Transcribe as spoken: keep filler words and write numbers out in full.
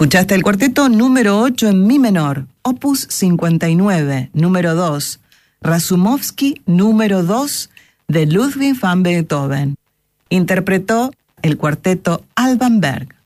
Escuchaste el cuarteto número ocho en mi menor, opus cincuenta y nueve, número dos, Rasumowski número dos de Ludwig van Beethoven. Interpretó el cuarteto Alban Berg.